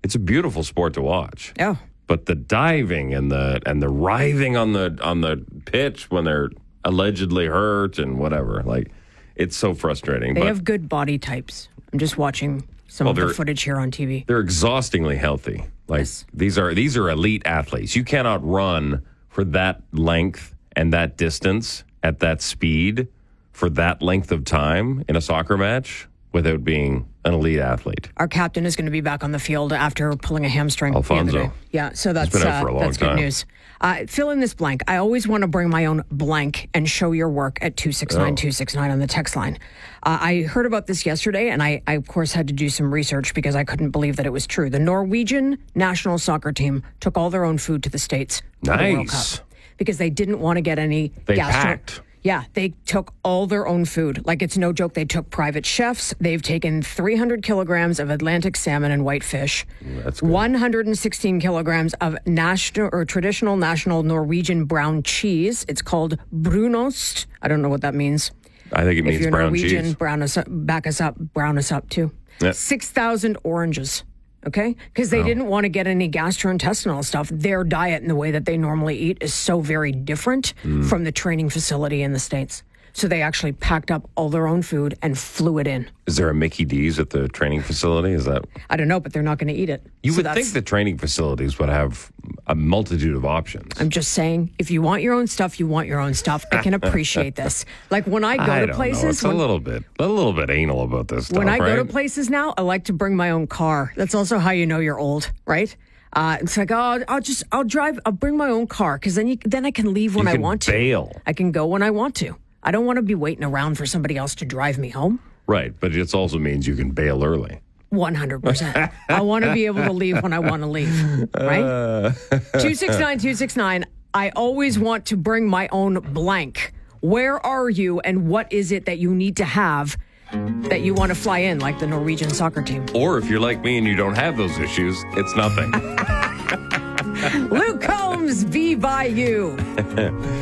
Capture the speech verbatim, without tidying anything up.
It's a beautiful sport to watch. Oh. But the diving and the and the writhing on the on the pitch when they're allegedly hurt and whatever, like it's so frustrating. They but have good body types. I'm just watching some Well, of the they're- footage here on T V. they're exhaustingly healthy. Like Yes. these are these are elite athletes. You cannot run for that length and that distance at that speed for that length of time in a soccer match without being an elite athlete. Our captain is going to be back on the field after pulling a hamstring. the other Alfonso. day. Yeah, so that's, been out for a uh, long that's good time. news. Uh, fill in this blank. I always want to bring my own blank and show your work at two six nine two six nine on the text line. Uh, I heard about this yesterday, and I, I, of course, had to do some research because I couldn't believe that it was true. The Norwegian national soccer team took all their own food to the States for the World Nice. Cup because they didn't want to get any They gastro- packed. Yeah, they took all their own food. Like, it's no joke. They took private chefs. They've taken three hundred kilograms of Atlantic salmon and whitefish, That's good. one hundred sixteen kilograms of national or traditional national Norwegian brown cheese. It's called brunost. I don't know what that means. I think it If means you're brown Norwegian, cheese. brown us up, back us up, brown us up too. Yeah. six thousand oranges. Okay? Because they didn't want to get any gastrointestinal stuff. Their diet and the way that they normally eat is so very different Mm. from the training facility in the States. So they actually packed up all their own food and flew it in. Is there a Mickey D's at the training facility? Is that I don't know, but they're not going to eat it. you So would that's- think the training facilities would have a multitude of options. I'm just saying, if you want your own stuff, you want your own stuff. I can appreciate this. Like when I go I to don't places, know. It's when, a little bit, a little bit anal about this stuff. when I go to right? places now, I like to bring my own car. That's also how you know you're old, right? Uh, it's like, oh, I'll just, I'll drive, I'll bring my own car because then you, then I can leave when You I can want to. bail. I can go when I want to. I don't want to be waiting around for somebody else to drive me home. Right, but it also means you can bail early. one hundred percent. I want to be able to leave when I want to leave, right? two six nine two six nine. I always want to bring my own blank. Where are you and what is it that you need to have that you want to fly in like the Norwegian soccer team? Or if you're like me and you don't have those issues, it's nothing. Luke Combs, be by you.